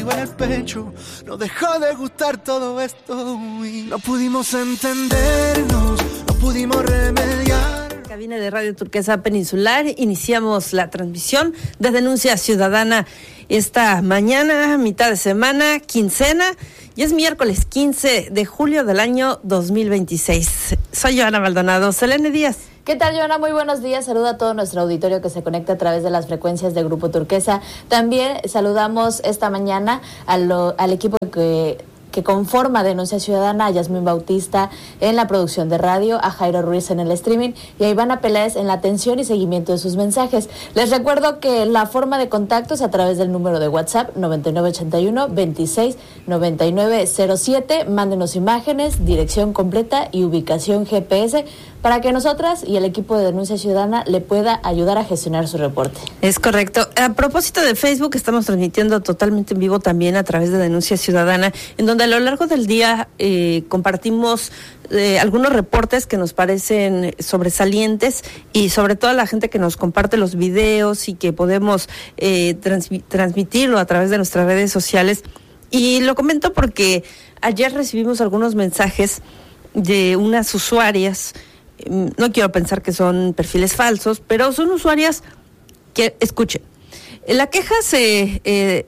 en el pecho, no dejó de gustar todo esto y no pudimos entendernos, no pudimos remediar. Cabina de Radio Turquesa Peninsular, iniciamos la transmisión de Denuncia Ciudadana esta mañana, mitad de semana, quincena, y es miércoles 15 de julio del año 2026. Soy Joana Maldonado. Selene Díaz. ¿Qué tal, Joana? Muy buenos días. Saluda a todo nuestro auditorio que se conecta a través de las frecuencias de Grupo Turquesa. También saludamos esta mañana al equipo que conforma Denuncia Ciudadana, a Yasmín Bautista en la producción de radio, a Jairo Ruiz en el streaming y a Ivana Peláez en la atención y seguimiento de sus mensajes. Les recuerdo que la forma de contacto es a través del número de WhatsApp 9981-269907. Mándenos imágenes, dirección completa y ubicación GPS para que nosotras y el equipo de Denuncia Ciudadana le pueda ayudar a gestionar su reporte. Es correcto. A propósito de Facebook, estamos transmitiendo totalmente en vivo también a través de Denuncia Ciudadana, en donde a lo largo del día compartimos algunos reportes que nos parecen sobresalientes y sobre todo a la gente que nos comparte los videos y que podemos transmitirlo a través de nuestras redes sociales. Y lo comento porque ayer recibimos algunos mensajes de unas usuarias. No quiero pensar que son perfiles falsos, pero son usuarias que, escuchen, la queja se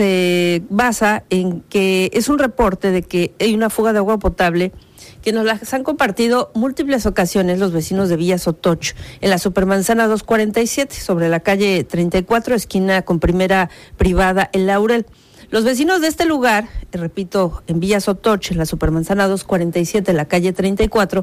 basa en que es un reporte de que hay una fuga de agua potable que nos las han compartido múltiples ocasiones los vecinos de Villa Sotoch, en la Supermanzana 247, sobre la calle 34, esquina con Primera Privada, El Laurel. Los vecinos de este lugar, repito, en Villa Sotoch, en la Supermanzana 247, en la calle 34,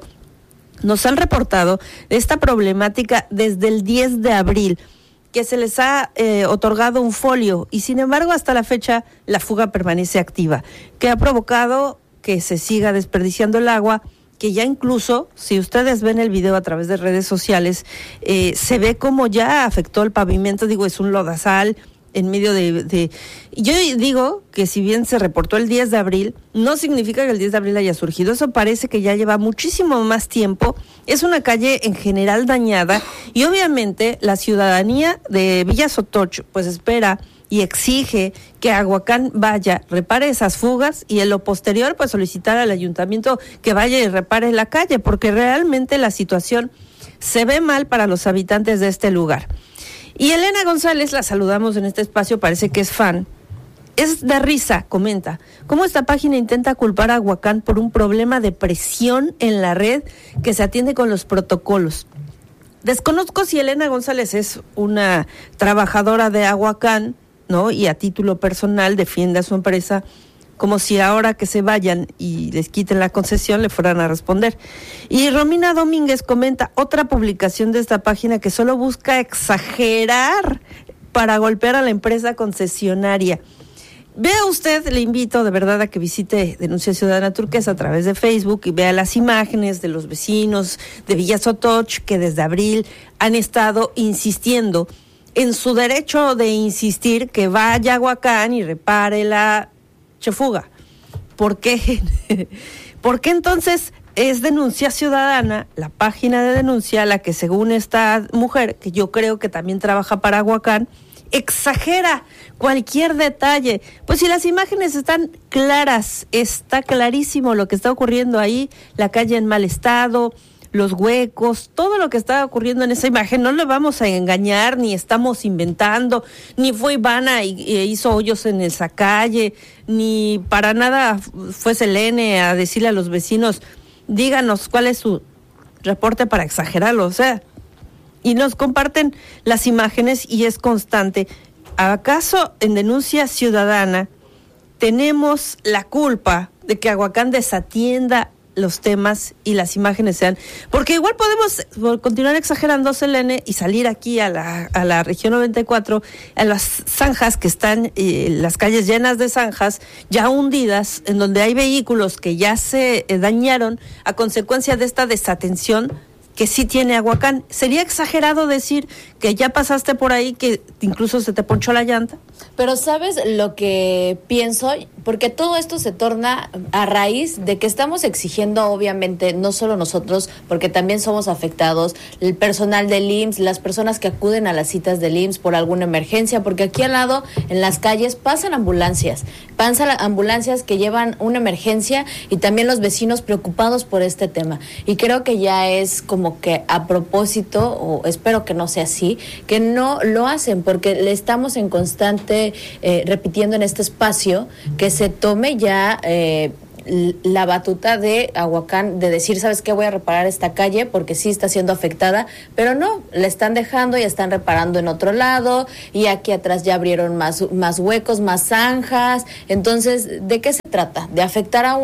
nos han reportado esta problemática desde el 10 de abril, que se les ha otorgado un folio y sin embargo hasta la fecha la fuga permanece activa, que ha provocado que se siga desperdiciando el agua, que ya incluso, si ustedes ven el video a través de redes sociales, se ve como ya afectó el pavimento, es un lodazal en medio de... Yo digo que si bien se reportó el 10 de abril, no significa que el 10 de abril haya surgido. Eso parece que ya lleva muchísimo más tiempo. Es una calle en general dañada y obviamente la ciudadanía de Villa Sotoch pues espera y exige que Aguacán vaya, repare esas fugas y en lo posterior pues solicitar al ayuntamiento que vaya y repare la calle, porque realmente la situación se ve mal para los habitantes de este lugar. Y Elena González, la saludamos en este espacio, parece que es fan. Es de risa, comenta, cómo esta página intenta culpar a Aguacán por un problema de presión en la red que se atiende con los protocolos. Desconozco si Elena González es una trabajadora de Aguacán, ¿no? Y a título personal defiende a su empresa, como si ahora que se vayan y les quiten la concesión le fueran a responder. Y Romina Domínguez comenta otra publicación de esta página que solo busca exagerar para golpear a la empresa concesionaria. Vea usted, le invito de verdad a que visite Denuncia Ciudadana Turquesa a través de Facebook y vea las imágenes de los vecinos de Villa Sotoch que desde abril han estado insistiendo en su derecho de insistir que vaya a Aguacán y repare la fuga. ¿Por qué? ¿Por qué entonces es Denuncia Ciudadana, la página de denuncia, la que según esta mujer, que yo creo que también trabaja para Aguacán, exagera cualquier detalle? Pues si las imágenes están claras, está clarísimo lo que está ocurriendo ahí, la calle en mal estado, los huecos, todo lo que está ocurriendo en esa imagen. No le vamos a engañar, ni estamos inventando, ni fue Ivana y hizo hoyos en esa calle, ni para nada fue Selene a decirle a los vecinos, díganos cuál es su reporte para exagerarlo, y nos comparten las imágenes y es constante. ¿Acaso en Denuncia Ciudadana tenemos la culpa de que Aguacán desatienda los temas y las imágenes sean? Porque igual podemos continuar exagerando, Selene, y salir aquí a la región 94, a las zanjas que están, las calles llenas de zanjas, ya hundidas, en donde hay vehículos que ya se dañaron a consecuencia de esta desatención que sí tiene Aguacán. ¿Sería exagerado decir que ya pasaste por ahí, que incluso se te ponchó la llanta? Pero ¿sabes lo que pienso? Porque todo esto se torna a raíz de que estamos exigiendo, obviamente, no solo nosotros, porque también somos afectados, el personal del IMSS, las personas que acuden a las citas del IMSS por alguna emergencia, porque aquí al lado, en las calles, pasan ambulancias que llevan una emergencia y también los vecinos preocupados por este tema. Y creo que ya es como que a propósito, o espero que no sea así, que no lo hacen, porque le estamos en constante repitiendo en este espacio que se tome ya la batuta de Aguacán, de decir, ¿sabes qué? Voy a reparar esta calle porque sí está siendo afectada, pero no, la están dejando y están reparando en otro lado, y aquí atrás ya abrieron más huecos, más zanjas. Entonces, ¿de qué se trata? ¿De afectar a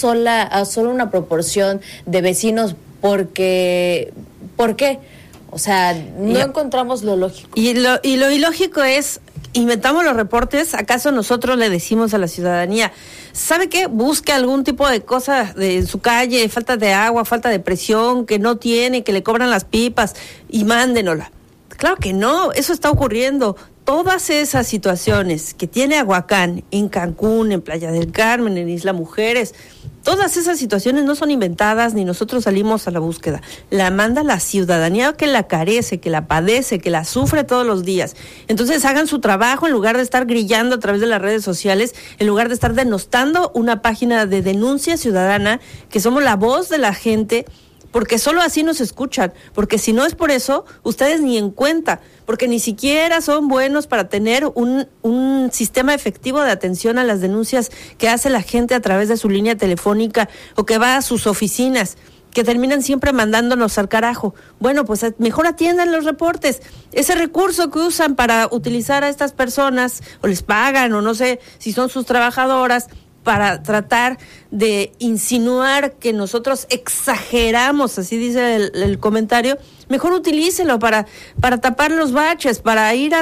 solo una proporción de vecinos? Porque, ¿por qué? O sea, no encontramos lo lógico. Y lo ilógico es, inventamos los reportes, ¿acaso nosotros le decimos a la ciudadanía, ¿sabe qué? Busque algún tipo de cosa en su calle, falta de agua, falta de presión, que no tiene, que le cobran las pipas, y mándenosla? Claro que no, eso está ocurriendo. Todas esas situaciones que tiene Aguacán en Cancún, en Playa del Carmen, en Isla Mujeres, todas esas situaciones no son inventadas ni nosotros salimos a la búsqueda. La manda la ciudadanía que la carece, que la padece, que la sufre todos los días. Entonces hagan su trabajo en lugar de estar grillando a través de las redes sociales, en lugar de estar denostando una página de denuncia ciudadana, que somos la voz de la gente, porque solo así nos escuchan, porque si no es por eso, ustedes ni en cuenta, porque ni siquiera son buenos para tener un sistema efectivo de atención a las denuncias que hace la gente a través de su línea telefónica o que va a sus oficinas, que terminan siempre mandándonos al carajo. Bueno, pues mejor atiendan los reportes. Ese recurso que usan para utilizar a estas personas, o les pagan, o no sé si son sus trabajadoras, para tratar de insinuar que nosotros exageramos, así dice el comentario, mejor utilícelo para tapar los baches, para ir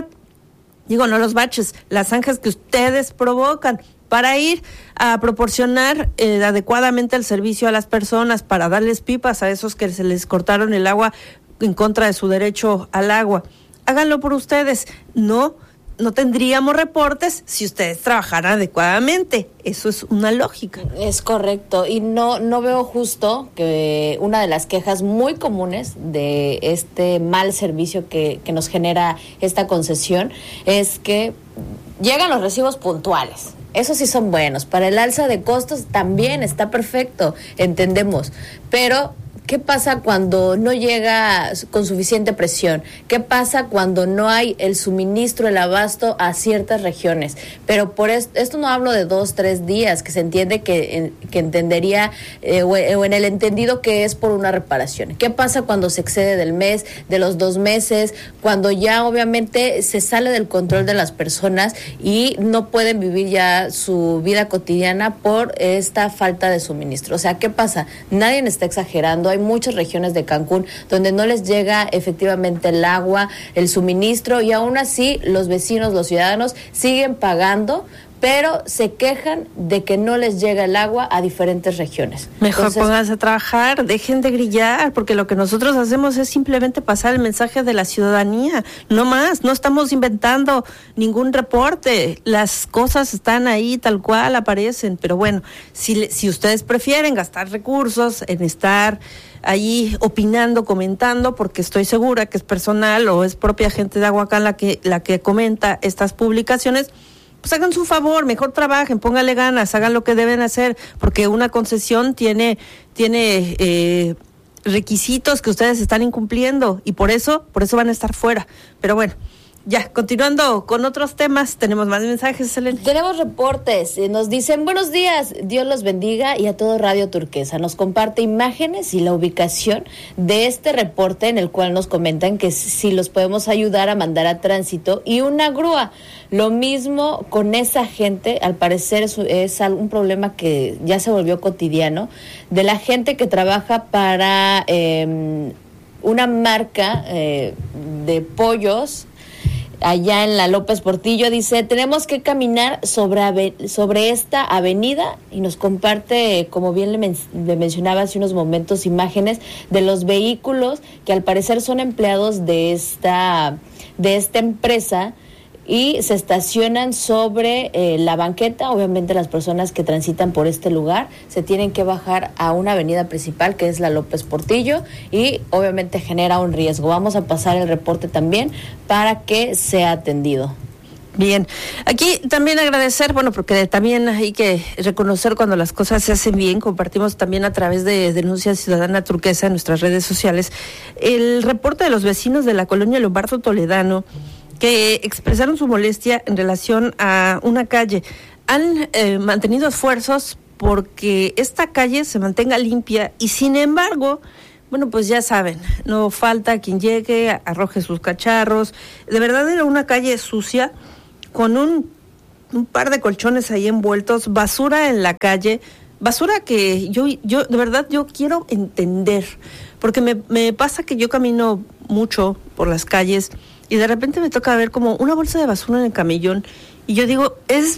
no los baches, las zanjas que ustedes provocan, para ir a proporcionar adecuadamente el servicio a las personas, para darles pipas a esos que se les cortaron el agua en contra de su derecho al agua. Háganlo por ustedes, no tendríamos reportes si ustedes trabajaran adecuadamente. Eso es una lógica. Es correcto. Y no veo justo que una de las quejas muy comunes de este mal servicio que nos genera esta concesión es que llegan los recibos puntuales. Esos sí son buenos. Para el alza de costos también está perfecto, entendemos. Pero ¿qué pasa cuando no llega con suficiente presión? ¿Qué pasa cuando no hay el suministro, el abasto a ciertas regiones? Pero por esto no hablo de 2-3 días, que se entiende que entendería, o en el entendido que es por una reparación. ¿Qué pasa cuando se excede del mes, de los 2 meses, cuando ya obviamente se sale del control de las personas y no pueden vivir ya su vida cotidiana por esta falta de suministro? O sea, ¿qué pasa? Nadie está exagerando. Hay muchas regiones de Cancún donde no les llega efectivamente el agua, el suministro, y aún así los vecinos, los ciudadanos siguen pagando, pero se quejan de que no les llega el agua a diferentes regiones. Mejor pónganse a trabajar, dejen de grillar, porque lo que nosotros hacemos es simplemente pasar el mensaje de la ciudadanía, no más, no estamos inventando ningún reporte, las cosas están ahí tal cual aparecen, pero bueno, si ustedes prefieren gastar recursos en estar ahí opinando, comentando, porque estoy segura que es personal o es propia gente de Aguacán la que comenta estas publicaciones, pues hagan su favor, mejor trabajen, pónganle ganas, hagan lo que deben hacer, porque una concesión tiene requisitos que ustedes están incumpliendo y por eso van a estar fuera. Pero bueno, ya, continuando con otros temas, tenemos más mensajes, Selene. Tenemos reportes, nos dicen, buenos días, Dios los bendiga, y a todo Radio Turquesa. Nos comparte imágenes y la ubicación de este reporte en el cual nos comentan que si los podemos ayudar a mandar a tránsito y una grúa. Lo mismo con esa gente, al parecer es un problema que ya se volvió cotidiano, de la gente que trabaja para una marca de pollos allá en la López Portillo. Dice, tenemos que caminar sobre esta avenida, y nos comparte, como bien le mencionaba hace unos momentos, imágenes de los vehículos que al parecer son empleados de esta empresa, y se estacionan sobre la banqueta. Obviamente las personas que transitan por este lugar se tienen que bajar a una avenida principal que es la López Portillo, y obviamente genera un riesgo. Vamos a pasar el reporte también para que sea atendido. Bien, aquí también agradecer, porque también hay que reconocer cuando las cosas se hacen bien. Compartimos también a través de Denuncia Ciudadana Turquesa en nuestras redes sociales el reporte de los vecinos de la colonia Lombardo Toledano, que expresaron su molestia en relación a una calle. Han mantenido esfuerzos porque esta calle se mantenga limpia, y sin embargo, pues ya saben, no falta quien llegue, arroje sus cacharros. De verdad era una calle sucia, con un par de colchones ahí envueltos, basura en la calle, basura que yo de verdad yo quiero entender, porque me pasa que yo camino mucho por las calles y de repente me toca ver como una bolsa de basura en el camellón, y yo digo, es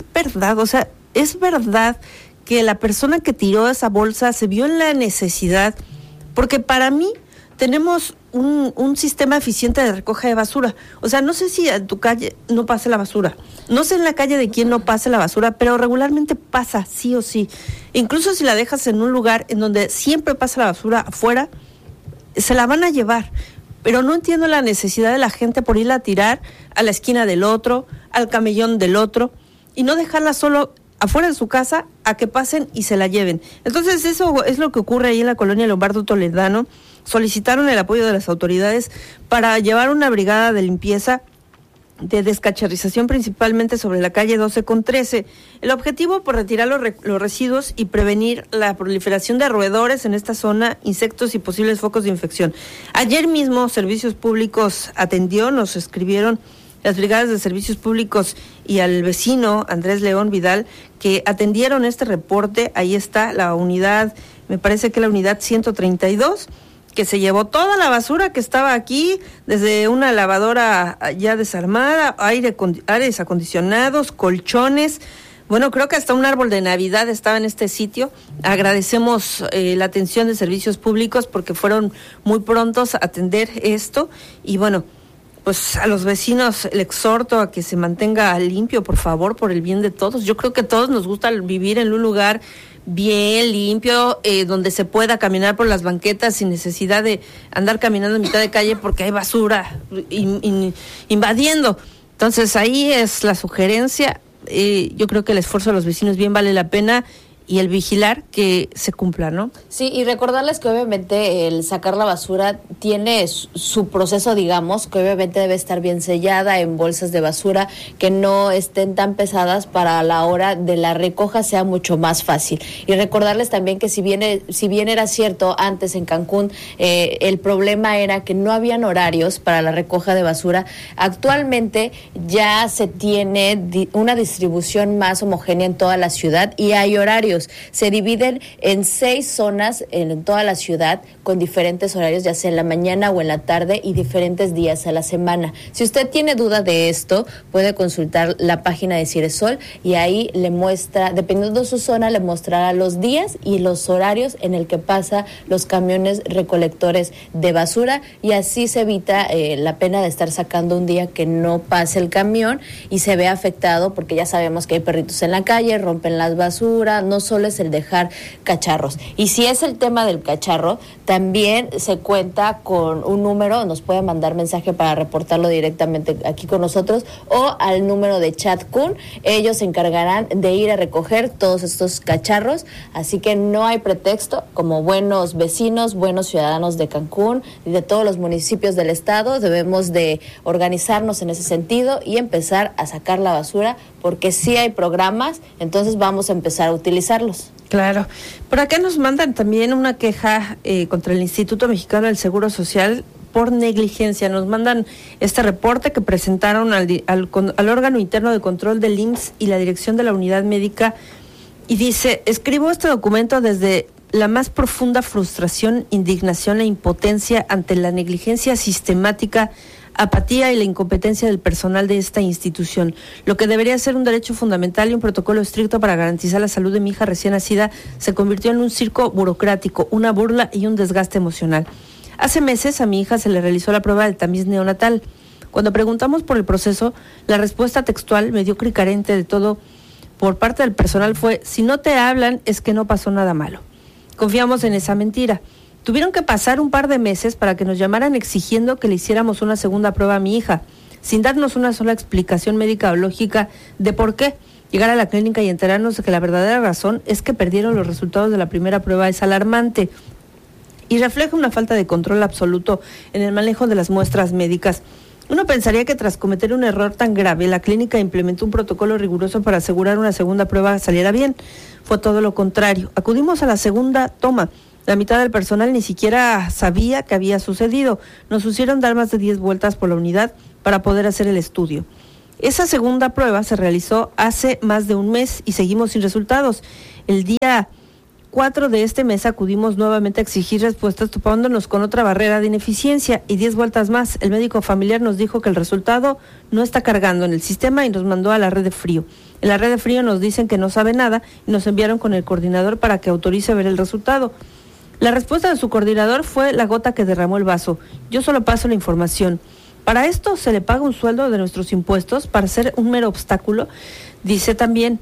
verdad que la persona que tiró esa bolsa se vio en la necesidad, porque para mí tenemos un sistema eficiente de recoge de basura. O sea, no sé si en tu calle no pase la basura, no sé en la calle de quién no pase la basura, pero regularmente pasa, sí o sí. Incluso si la dejas en un lugar en donde siempre pasa la basura afuera, se la van a llevar. Pero no entiendo la necesidad de la gente por irla a tirar a la esquina del otro, al camellón del otro, y no dejarla solo afuera de su casa a que pasen y se la lleven. Entonces eso es lo que ocurre ahí en la colonia Lombardo Toledano. Solicitaron el apoyo de las autoridades para llevar una brigada de limpieza, de descacharrización, principalmente sobre la calle 12 con 13. El objetivo, por retirar los residuos y prevenir la proliferación de roedores en esta zona, insectos y posibles focos de infección. Ayer mismo Servicios Públicos atendió, nos escribieron las brigadas de Servicios Públicos y al vecino Andrés León Vidal, que atendieron este reporte. Ahí está la unidad, me parece que la unidad 132, que se llevó toda la basura que estaba aquí, desde una lavadora ya desarmada, aires acondicionados, colchones. Bueno, creo que hasta un árbol de Navidad estaba en este sitio. Agradecemos la atención de Servicios Públicos porque fueron muy prontos a atender esto. Y bueno, pues a los vecinos le exhorto a que se mantenga limpio, por favor, por el bien de todos. Yo creo que a todos nos gusta vivir en un lugar bien limpio, donde se pueda caminar por las banquetas sin necesidad de andar caminando en mitad de calle porque hay basura invadiendo. Entonces ahí es la sugerencia. Yo creo que el esfuerzo de los vecinos bien vale la pena, y el vigilar que se cumpla, ¿no? Sí, y recordarles que obviamente el sacar la basura tiene su proceso, digamos, que obviamente debe estar bien sellada en bolsas de basura, que no estén tan pesadas para la hora de la recoja sea mucho más fácil. Y recordarles también que si bien era cierto antes en Cancún, el problema era que no habían horarios para la recoja de basura, actualmente ya se tiene una distribución más homogénea en toda la ciudad y hay horarios. Se dividen en 6 zonas en toda la ciudad con diferentes horarios, ya sea en la mañana o en la tarde, y diferentes días a la semana. Si usted tiene duda de esto, puede consultar la página de Ciresol y ahí le muestra, dependiendo de su zona, le mostrará los días y los horarios en el que pasa los camiones recolectores de basura, y así se evita la pena de estar sacando un día que no pase el camión y se ve afectado, porque ya sabemos que hay perritos en la calle, rompen las basuras, no solo es el dejar cacharros. Y si es el tema del cacharro, también se cuenta con un número, nos puede mandar mensaje para reportarlo directamente aquí con nosotros o al número de Chatcun. Ellos se encargarán de ir a recoger todos estos cacharros, así que no hay pretexto. Como buenos vecinos, buenos ciudadanos de Cancún y de todos los municipios del estado, debemos de organizarnos en ese sentido y empezar a sacar la basura, porque sí hay programas, entonces vamos a empezar a utilizarlos. Claro. Por acá nos mandan también una queja contra el Instituto Mexicano del Seguro Social por negligencia. Nos mandan este reporte que presentaron al órgano interno de control del IMSS y la dirección de la unidad médica, y dice: escribo este documento desde la más profunda frustración, indignación e impotencia ante la negligencia sistemática apatía y la incompetencia del personal de esta institución. Lo que debería ser un derecho fundamental y un protocolo estricto para garantizar la salud de mi hija recién nacida se convirtió en un circo burocrático, una burla y un desgaste emocional. Hace meses a mi hija se le realizó la prueba del tamiz neonatal. Cuando preguntamos por el proceso, la respuesta textual, mediocre y carente de todo por parte del personal fue: si no te hablan es que no pasó nada malo. Confiamos en esa mentira. Tuvieron que pasar un par de meses para que nos llamaran exigiendo que le hiciéramos una segunda prueba a mi hija, sin darnos una sola explicación médica o lógica de por qué. Llegar a la clínica y enterarnos de que la verdadera razón es que perdieron los resultados de la primera prueba es alarmante y refleja una falta de control absoluto en el manejo de las muestras médicas. Uno pensaría que tras cometer un error tan grave, la clínica implementó un protocolo riguroso para asegurar una segunda prueba saliera bien. Fue todo lo contrario. Acudimos a la segunda toma. La mitad del personal ni siquiera sabía qué había sucedido. Nos hicieron dar más de 10 vueltas por la unidad para poder hacer el estudio. Esa segunda prueba se realizó hace más de un mes y seguimos sin resultados. El día 4 de este mes acudimos nuevamente a exigir respuestas, topándonos con otra barrera de ineficiencia y 10 vueltas más. El médico familiar nos dijo que el resultado no está cargando en el sistema y nos mandó a la red de frío. En la red de frío nos dicen que no sabe nada y nos enviaron con el coordinador para que autorice ver el resultado. La respuesta de su coordinador fue la gota que derramó el vaso. Yo solo paso la información. Para esto se le paga un sueldo de nuestros impuestos para ser un mero obstáculo. Dice también,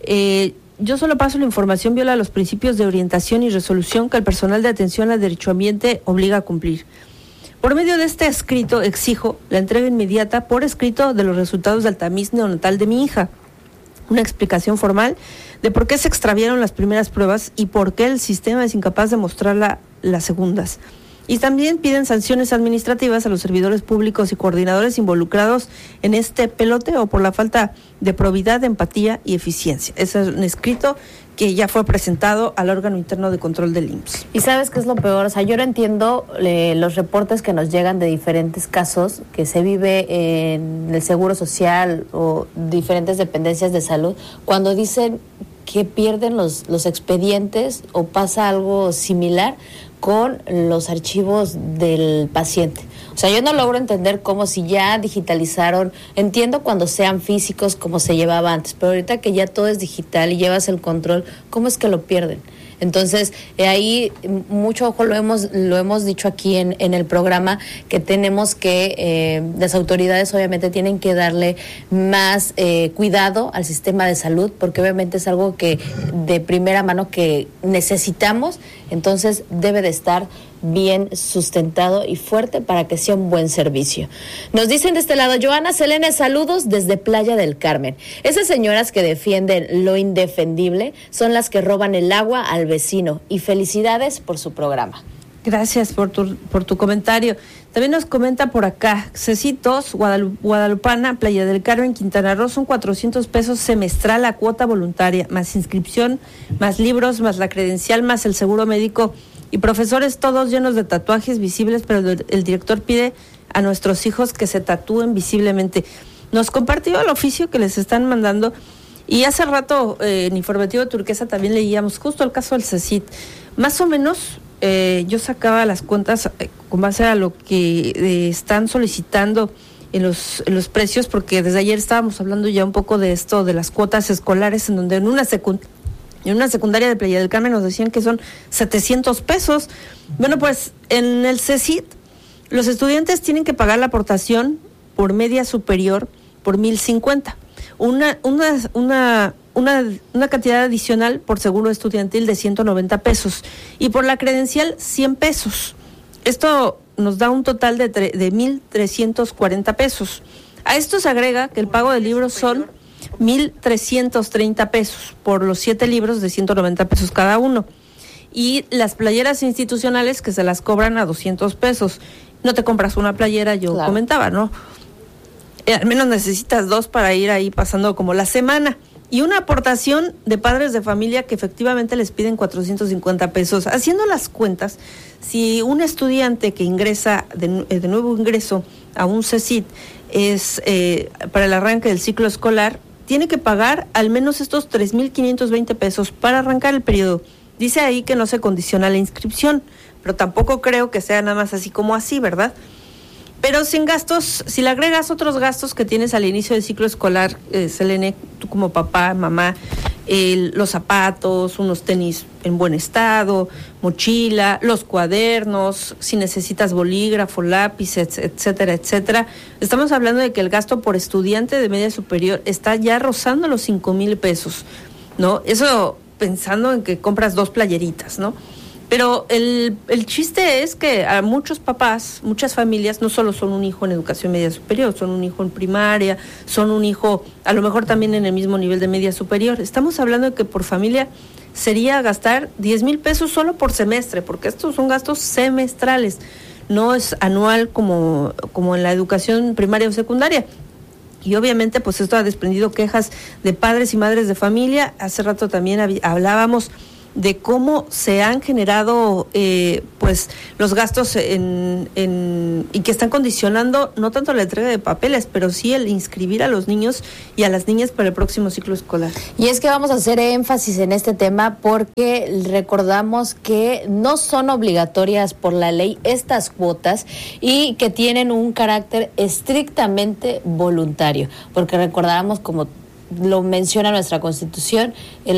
yo solo paso la información, viola los principios de orientación y resolución que el personal de atención al derecho ambiente obliga a cumplir. Por medio de este escrito exijo la entrega inmediata por escrito de los resultados del tamiz neonatal de mi hija. Una explicación formal de por qué se extraviaron las primeras pruebas y por qué el sistema es incapaz de mostrar las segundas. Y también piden sanciones administrativas a los servidores públicos y coordinadores involucrados en este peloteo por la falta de probidad, empatía y eficiencia. Ese es un escrito que ya fue presentado al órgano interno de control del IMSS. ¿Y sabes qué es lo peor? O sea, yo no entiendo los reportes que nos llegan de diferentes casos que se vive en el Seguro Social o diferentes dependencias de salud, cuando dicen que pierden los expedientes o pasa algo similar con los archivos del paciente. O sea, yo no logro entender cómo, si ya digitalizaron, entiendo cuando sean físicos como se llevaba antes, pero ahorita que ya todo es digital y llevas el control, ¿cómo es que lo pierden? Entonces, ahí mucho ojo, lo hemos dicho aquí en el programa, que tenemos que, las autoridades obviamente tienen que darle más cuidado al sistema de salud, porque obviamente es algo que de primera mano que necesitamos, entonces debe de estar bien sustentado y fuerte para que sea un buen servicio. Nos dicen de este lado, Joana Selene, saludos desde Playa del Carmen. Esas señoras que defienden lo indefendible son las que roban el agua al vecino, y felicidades por su programa. Gracias por tu comentario. También nos comenta por acá, Cecitos, Guadalupana, Playa del Carmen, Quintana Roo, son 400 pesos semestral la cuota voluntaria, más inscripción, más libros, más la credencial, más el seguro médico, y profesores todos llenos de tatuajes visibles, pero el director pide a nuestros hijos que se tatúen visiblemente. Nos compartió el oficio que les están mandando, y hace rato en Informativo Turquesa también leíamos justo el caso del CECIT. Más o menos yo sacaba las cuentas con base a lo que están solicitando en los precios, porque desde ayer estábamos hablando ya un poco de esto, de las cuotas escolares, en donde en una secundaria de Playa del Carmen nos decían que son 700 pesos. Bueno, pues en el CECIT los estudiantes tienen que pagar la aportación por media superior por 1,050. Una cantidad adicional por seguro estudiantil de 190 pesos y por la credencial 100 pesos. Esto nos da un total de 1,340 pesos. A esto se agrega que el pago de libros son 1,330 pesos por los 7 libros de 190 pesos cada uno. Y las playeras institucionales que se las cobran a 200 pesos. No te compras una playera, yo claro. Comentaba, ¿no? Al menos necesitas 2 para ir ahí pasando como la semana. Y una aportación de padres de familia que efectivamente les piden 450 pesos. Haciendo las cuentas, si un estudiante que ingresa de nuevo ingreso a un CECIT es para el arranque del ciclo escolar, tiene que pagar al menos estos 3,520 pesos para arrancar el periodo. Dice ahí que no se condiciona la inscripción, pero tampoco creo que sea nada más así como así, ¿verdad? Pero sin gastos, si le agregas otros gastos que tienes al inicio del ciclo escolar, Selene, tú como papá, mamá, los zapatos, unos tenis en buen estado, mochila, los cuadernos, si necesitas bolígrafo, lápices, etcétera, etcétera. Estamos hablando de que el gasto por estudiante de media superior está ya rozando los 5,000 pesos, ¿no? Eso pensando en que compras 2 playeritas, ¿no? Pero el chiste es que a muchos papás, muchas familias, no solo son un hijo en educación media superior, son un hijo en primaria, son un hijo a lo mejor también en el mismo nivel de media superior. Estamos hablando de que por familia sería gastar 10,000 pesos solo por semestre, porque estos son gastos semestrales, no es anual como en la educación primaria o secundaria. Y obviamente pues esto ha desprendido quejas de padres y madres de familia. Hace rato también hablábamos de cómo se han generado pues los gastos y que están condicionando no tanto la entrega de papeles, pero sí el inscribir a los niños y a las niñas para el próximo ciclo escolar. Y es que vamos a hacer énfasis en este tema porque recordamos que no son obligatorias por la ley estas cuotas y que tienen un carácter estrictamente voluntario, porque recordamos, como lo menciona nuestra Constitución,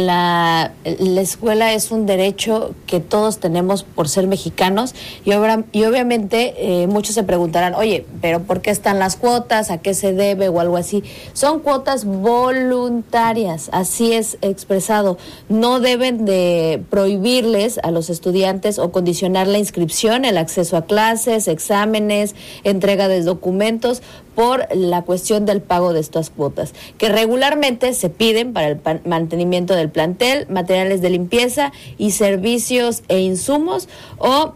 la escuela es un derecho que todos tenemos por ser mexicanos y obviamente muchos se preguntarán, oye, pero ¿por qué están las cuotas? ¿A qué se debe? O algo así. Son cuotas voluntarias, así es expresado. No deben de prohibirles a los estudiantes o condicionar la inscripción, el acceso a clases, exámenes, entrega de documentos por la cuestión del pago de estas cuotas, que regularmente se piden para el mantenimiento del plantel, materiales de limpieza y servicios e insumos o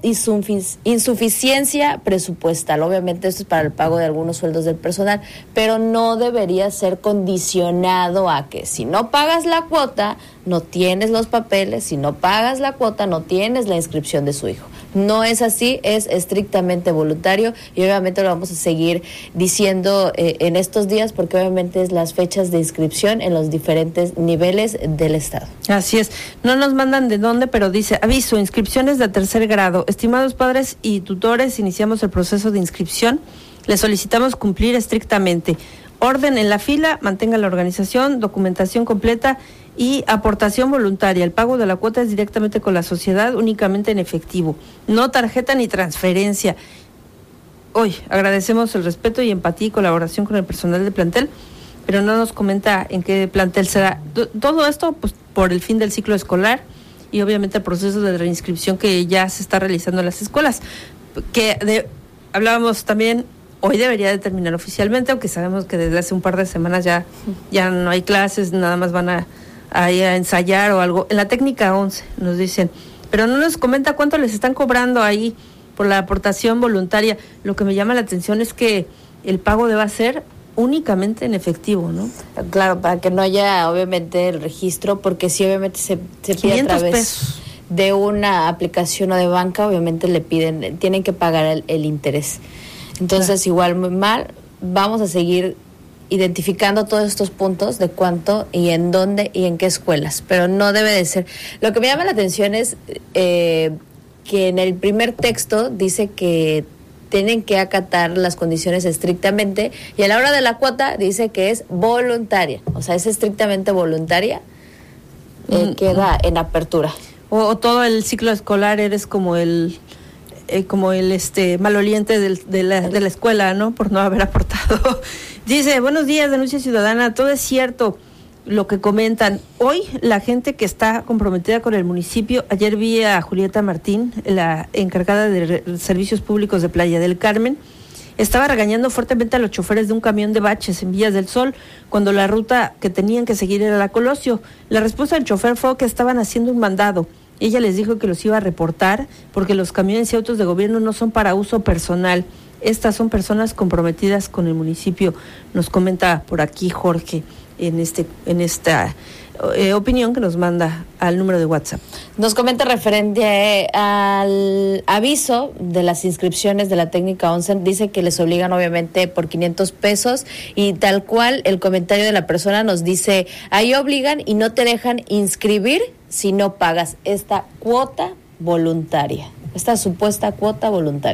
insuficiencia presupuestal. Obviamente esto es para el pago de algunos sueldos del personal, pero no debería ser condicionado a que si no pagas la cuota, no tienes los papeles, si no pagas la cuota, no tienes la inscripción de su hijo. No es así, es estrictamente voluntario y obviamente lo vamos a seguir diciendo en estos días porque obviamente es las fechas de inscripción en los diferentes niveles del estado. Así es, no nos mandan de dónde, pero dice, aviso, inscripciones de 3er grado. Estimados padres y tutores, iniciamos el proceso de inscripción. Les solicitamos cumplir estrictamente. Orden en la fila, mantenga la organización, documentación completa y aportación voluntaria. El pago de la cuota es directamente con la sociedad, únicamente en efectivo, no tarjeta ni transferencia. Hoy agradecemos el respeto y empatía y colaboración con el personal del plantel, pero no nos comenta en qué plantel será. Todo esto pues por el fin del ciclo escolar y obviamente el proceso de reinscripción que ya se está realizando en las escuelas, hablábamos también. Hoy debería de terminar oficialmente, aunque sabemos que desde hace un par de semanas ya no hay clases, nada más van a ensayar o algo. En la técnica 11 nos dicen, pero no nos comenta cuánto les están cobrando ahí por la aportación voluntaria. Lo que me llama la atención es que el pago deba ser únicamente en efectivo, ¿no? Claro, para que no haya obviamente el registro, porque si obviamente se pide a través pesos de una aplicación o de banca, obviamente tienen que pagar el interés. Entonces, igual muy mal, vamos a seguir identificando todos estos puntos de cuánto y en dónde y en qué escuelas, pero no debe de ser. Lo que me llama la atención es que en el primer texto dice que tienen que acatar las condiciones estrictamente y a la hora de la cuota dice que es voluntaria, o sea, es estrictamente voluntaria, queda en apertura. O todo el ciclo escolar eres como el maloliente de la escuela, ¿no? Por no haber aportado. Dice, buenos días, Denuncia Ciudadana, todo es cierto lo que comentan. Hoy la gente que está comprometida con el municipio, ayer vi a Julieta Martín, la encargada de servicios públicos de Playa del Carmen, estaba regañando fuertemente a los choferes de un camión de baches en Villas del Sol, cuando la ruta que tenían que seguir era la Colosio. La respuesta del chofer fue que estaban haciendo un mandado. Ella les dijo que los iba a reportar porque los camiones y autos de gobierno no son para uso personal. Estas son personas comprometidas con el municipio, nos comenta por aquí Jorge en esta opinión que nos manda al número de WhatsApp. Nos comenta referente al aviso de las inscripciones de la técnica 11, dice que les obligan obviamente por 500 pesos y tal cual el comentario de la persona nos dice, ahí obligan y no te dejan inscribir si no pagas esta cuota voluntaria, esta supuesta cuota voluntaria.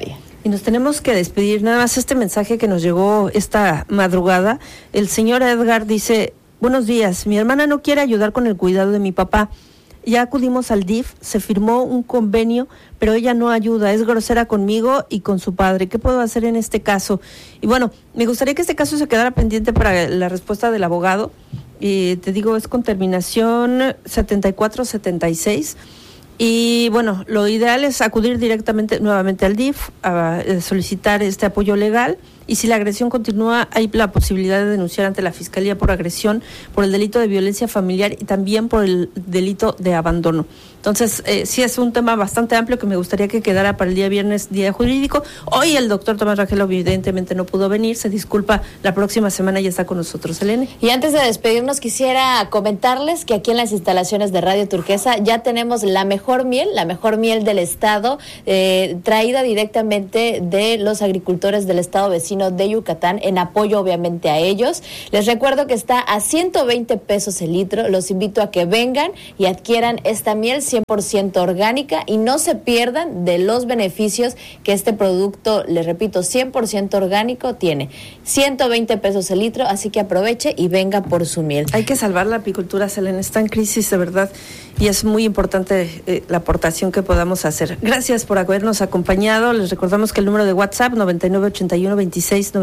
Y nos tenemos que despedir. Nada más este mensaje que nos llegó esta madrugada. El señor Edgar dice: buenos días, mi hermana no quiere ayudar con el cuidado de mi papá. Ya acudimos al DIF, se firmó un convenio, pero ella no ayuda, es grosera conmigo y con su padre. ¿Qué puedo hacer en este caso? Y bueno, me gustaría que este caso se quedara pendiente para la respuesta del abogado. Te digo, es con terminación 7476. Y bueno, lo ideal es acudir directamente nuevamente al DIF a solicitar este apoyo legal, y si la agresión continúa hay la posibilidad de denunciar ante la Fiscalía por agresión, por el delito de violencia familiar y también por el delito de abandono. Entonces, sí es un tema bastante amplio que me gustaría que quedara para el día viernes, día jurídico. Hoy el doctor Tomás Rangel evidentemente no pudo venir, se disculpa, la próxima semana ya está con nosotros, Elena. Y antes de despedirnos, quisiera comentarles que aquí en las instalaciones de Radio Turquesa ya tenemos la mejor miel del estado, traída directamente de los agricultores del estado vecino de Yucatán, en apoyo obviamente a ellos. Les recuerdo que está a 120 pesos el litro. Los invito a que vengan y adquieran esta miel 100% orgánica y no se pierdan de los beneficios que este producto, les repito, 100% orgánico tiene. 120 pesos el litro, así que aproveche y venga por su miel. Hay que salvar la apicultura, Selena, está en crisis de verdad y es muy importante la aportación que podamos hacer. Gracias por habernos acompañado. Les recordamos que el número de WhatsApp 998126